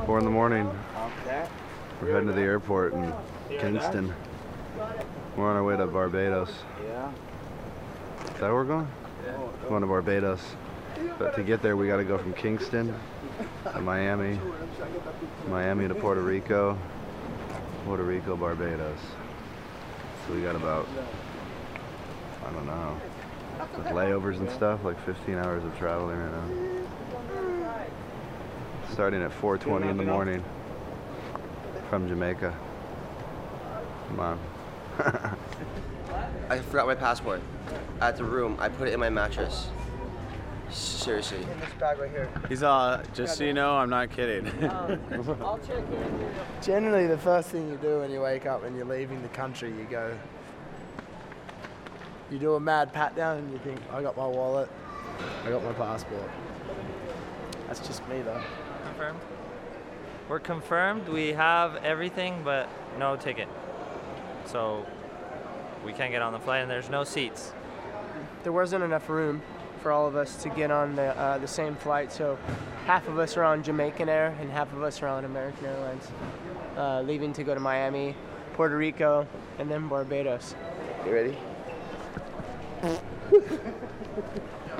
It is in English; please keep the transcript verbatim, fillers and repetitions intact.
Four in the morning. We're heading to the airport in Kingston. We're on our way to Barbados. Yeah. Is that where we're going? Yeah. We're going to Barbados. But to get there, we got to go from Kingston to Miami, Miami to Puerto Rico, Puerto Rico, Barbados. So we got about, I don't know, with layovers and stuff, like fifteen hours of traveling right now. Starting at four twenty in the morning from Jamaica. Come on. I forgot my passport at the room. I put it in my mattress. Seriously. In this bag right here. He's uh, just so you know, I'm not kidding. I'll check in. Generally, the first thing you do when you wake up and you're leaving the country, you go, you do a mad pat down and you think, I got my wallet, I got my passport. That's just me though. Confirmed? We're confirmed. We have everything, but no ticket. So we can't get on the flight, and there's no seats. There wasn't enough room for all of us to get on the uh, the same flight, so half of us are on Jamaican Air and half of us are on American Airlines, uh, leaving to go to Miami, Puerto Rico, and then Barbados. You ready?